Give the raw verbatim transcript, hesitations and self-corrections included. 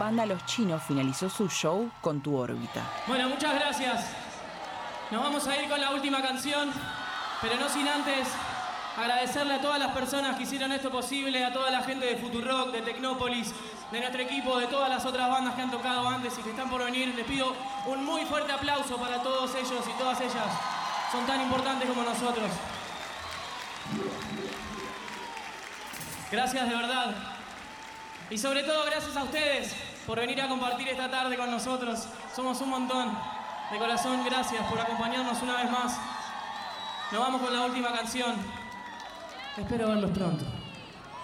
banda Los Chinos finalizó su show con Tu órbita. Bueno, muchas gracias. Nos vamos a ir con la última canción, pero no sin antes agradecerle a todas las personas que hicieron esto posible, a toda la gente de Futurock, de Tecnópolis, de nuestro equipo, de todas las otras bandas que han tocado antes y que están por venir. Les pido un muy fuerte aplauso para todos ellos y todas ellas. Son tan importantes como nosotros. Gracias de verdad. Y sobre todo gracias a ustedes por venir a compartir esta tarde con nosotros. Somos un montón. De corazón, gracias por acompañarnos una vez más. Nos vamos con la última canción. Espero verlos pronto.